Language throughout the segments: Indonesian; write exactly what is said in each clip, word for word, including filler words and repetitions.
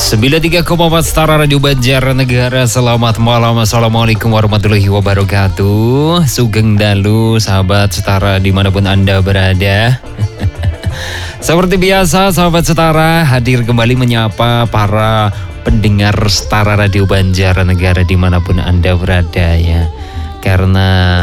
sembilan puluh tiga koma empat Setara Radio Banjarnegara. Selamat malam, assalamualaikum warahmatullahi wabarakatuh. Sugeng dalu sahabat Setara dimanapun Anda berada. Seperti biasa sahabat Setara hadir kembali menyapa para pendengar Setara Radio Banjarnegara dimanapun Anda berada ya. Karena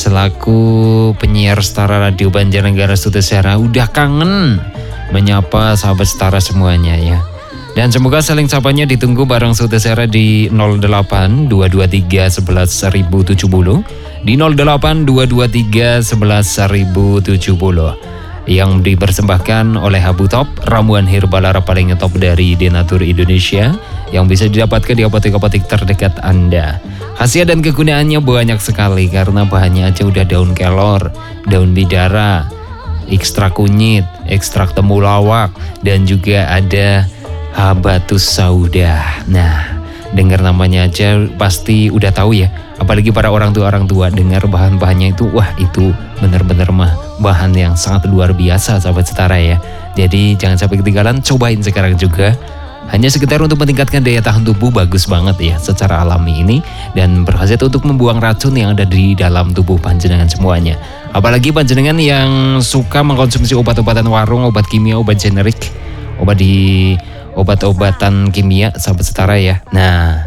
selaku penyiar Setara Radio Banjarnegara Sutesera udah kangen menyapa sahabat Setara semuanya ya. Dan semoga saling sapanya ditunggu bareng Sutesera di nol delapan dua dua tiga sebelas seribu tujuh puluh, di nol delapan dua dua tiga sebelas seribu tujuh puluh, yang dipersembahkan oleh Habu Top, ramuan herbal Arab paling top dari Denatur Indonesia, yang bisa didapatkan di apotek-apotek terdekat Anda. Khasiat dan kegunaannya banyak sekali karena bahannya aja udah daun kelor, daun bidara, ekstrak kunyit, ekstrak temulawak, dan juga ada habatus sauda. Nah, dengar namanya aja pasti udah tahu ya. Apalagi para orang tua orang tua dengar bahan-bahannya itu, wah itu benar-benar mah bahan yang sangat luar biasa sahabat Setara ya. Jadi jangan sampai ketinggalan, cobain sekarang juga. Hanya sekedar untuk meningkatkan daya tahan tubuh, bagus banget ya secara alami ini, dan berkhasiat untuk membuang racun yang ada di dalam tubuh panjenengan semuanya. Apalagi panjenengan yang suka mengkonsumsi obat-obatan warung, obat kimia, obat generik, obat di obat-obatan kimia sahabat Setara ya. Nah,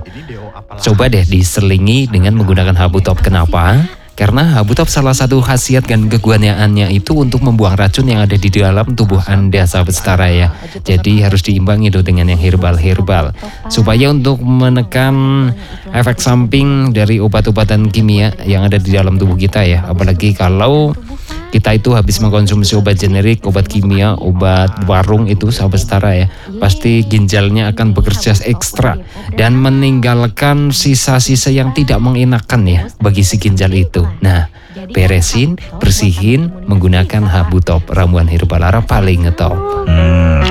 coba deh diselingi dengan menggunakan Habu Top. Kenapa? Karena Habu Top salah satu khasiat dan kegunaannya itu untuk membuang racun yang ada di dalam tubuh Anda sahabat Setara ya. Jadi harus diimbangi tuh dengan yang herbal-herbal supaya untuk menekan efek samping dari obat-obatan kimia yang ada di dalam tubuh kita ya. Apalagi kalau kita itu habis mengkonsumsi obat generik, obat kimia, obat warung itu sahabat Setara ya, pasti ginjalnya akan bekerja ekstra dan meninggalkan sisa-sisa yang tidak mengenakan ya bagi si ginjal itu. Nah, beresin, bersihin menggunakan Habu Top, ramuan herbal Arab paling ngetop. Hmm.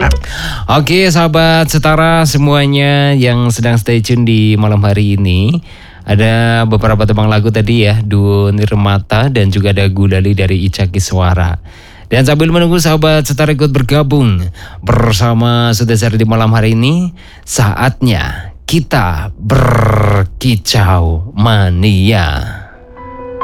Oke sahabat Setara semuanya yang sedang stay tune di malam hari ini. Ada beberapa tembang lagu tadi ya, Duo Nirmata dan juga ada Gulali dari Ica Kiswara. Dan sambil menunggu sahabat Setara ikut bergabung bersama Sutesera di malam hari ini, saatnya kita berkicau mania.